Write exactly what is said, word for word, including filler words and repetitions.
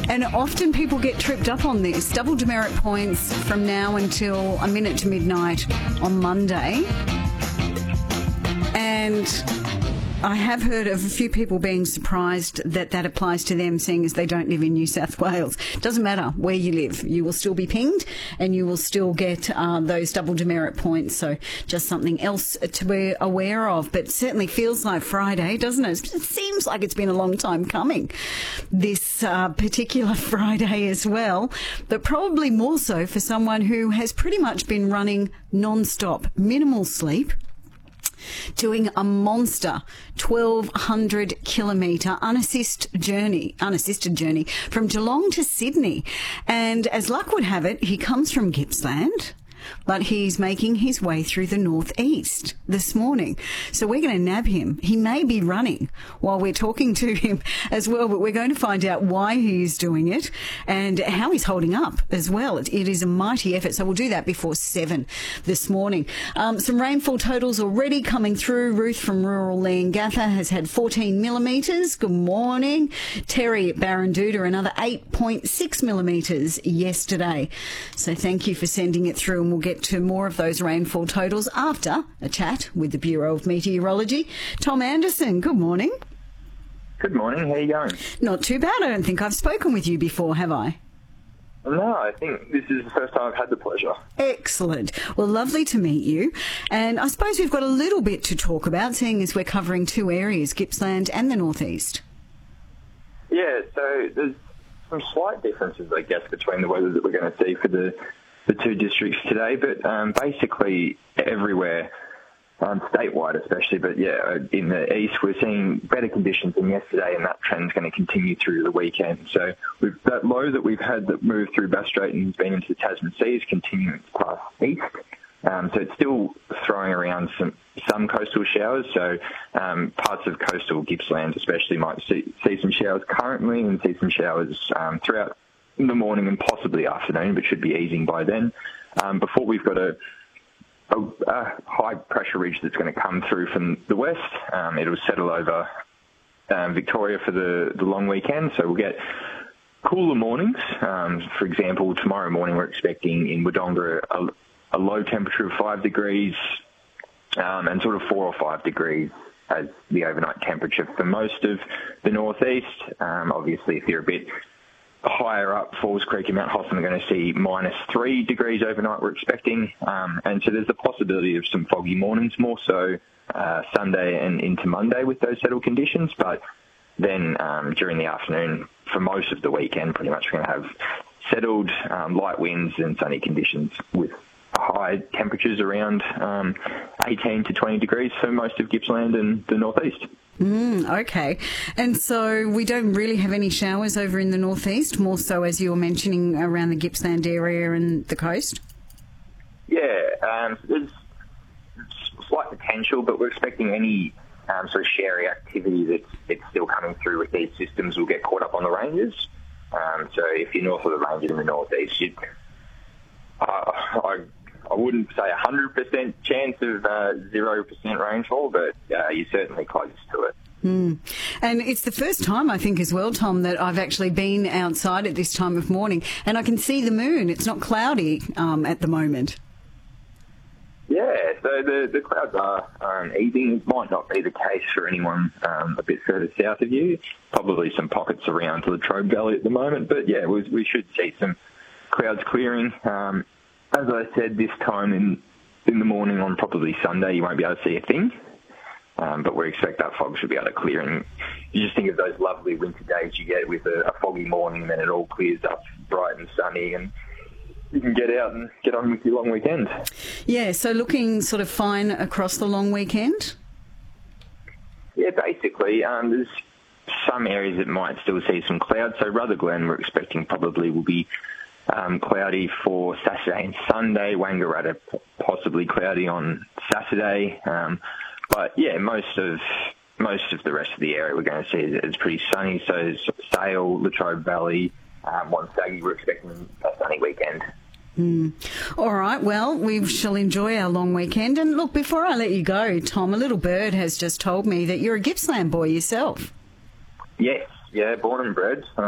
And often people get tripped up on this. Double demerit points from now until a minute to midnight on Monday. And I have heard of a few people being surprised that that applies to them, seeing as they don't live in New South Wales. It doesn't matter where you live. You will still be pinged and you will still get uh, those double demerit points. So just something else to be aware of. But it certainly feels like Friday, doesn't it? It seems like it's been a long time coming, this uh, particular Friday as well. But probably more so for someone who has pretty much been running non-stop, minimal sleep, doing a monster twelve hundred kilometre unassisted journey, unassisted journey from Geelong to Sydney. And as luck would have it, he comes from Gippsland, but he's making his way through the northeast this morning. So we're going to nab him. He may be running while we're talking to him as well, but we're going to find out why he's doing it and how he's holding up as well. It, it is a mighty effort, so we'll do that before seven this morning. Um, some rainfall totals already coming through. Ruth from rural Leongatha has had fourteen millimetres. Good morning. Terry at Barranduda, another eight point six millimetres yesterday. So thank you for sending it through, and we'll get to more of those rainfall totals after a chat with the Bureau of Meteorology. Tom Anderson, good morning. Good morning. How are you going? Not too bad. I don't think I've spoken with you before, have I? No, I think this is the first time I've had the pleasure. Excellent. Well, lovely to meet you. And I suppose we've got a little bit to talk about, seeing as we're covering two areas, Gippsland and the northeast. Yeah, so there's some slight differences, I guess, between the weather that we're going to see for the the two districts today, but um, basically everywhere, um, statewide especially, but yeah, in the east we're seeing better conditions than yesterday, and that trend's going to continue through the weekend. So we've, that low that we've had that moved through Bass Strait and has been into the Tasman Sea is continuing past east. Um, so it's still throwing around some, some coastal showers, so um, parts of coastal Gippsland especially might see, see some showers currently and see some showers um, throughout in the morning and possibly afternoon, but should be easing by then. Um, before we've got a, a, a high pressure ridge that's going to come through from the west. Um, it'll settle over um, Victoria for the, the long weekend, so we'll get cooler mornings. Um, for example, tomorrow morning we're expecting in Wodonga a, a low temperature of five degrees um, and sort of four or five degrees as the overnight temperature for most of the northeast. Um, obviously, if you're a bit higher up, Falls Creek and Mount Hotham are going to see minus three degrees overnight, we're expecting. Um, and so there's a possibility of some foggy mornings, more so uh, Sunday and into Monday with those settled conditions. But then um, during the afternoon, for most of the weekend, pretty much we're going to have settled um, light winds and sunny conditions with high temperatures around um, eighteen to twenty degrees for most of Gippsland and the northeast. Mm, okay. And so we don't really have any showers over in the northeast, more so as you were mentioning around the Gippsland area and the coast? Yeah, um, there's slight potential, but we're expecting any um, sort of showery activity that's, that's still coming through with these systems will get caught up on the ranges. Um, so if you're north of the ranges in the northeast, you'd, uh, I I wouldn't say a one hundred percent chance of uh, zero percent rainfall, but uh, you're certainly close to it. Mm. And it's the first time, I think, as well, Tom, that I've actually been outside at this time of morning, and I can see the moon. It's not cloudy um, at the moment. Yeah, so the, the clouds are um, easing. It might not be the case for anyone um, a bit further south of you. Probably some pockets around the Latrobe Valley at the moment, but yeah, we, we should see some clouds clearing. Um, As I said, this time in in the morning on probably Sunday, you won't be able to see a thing. Um, but we expect that fog should be able to clear. And you just think of those lovely winter days you get with a, a foggy morning, and then it all clears up bright and sunny, and you can get out and get on with your long weekend. Yeah, so looking sort of fine across the long weekend? Yeah, basically. Um, there's some areas that might still see some clouds. So Rutherglen, we're expecting probably will be Um, cloudy for Saturday and Sunday. Wangaratta possibly cloudy on Saturday. Um, but yeah, most of most of the rest of the area we're going to see is, is pretty sunny. So Sale, Latrobe Valley, um, Wonthaggi, we're expecting a sunny weekend. Mm. All right, well, we shall enjoy our long weekend. And look, before I let you go, Tom, a little bird has just told me that you're a Gippsland boy yourself. Yes, yeah, born and bred.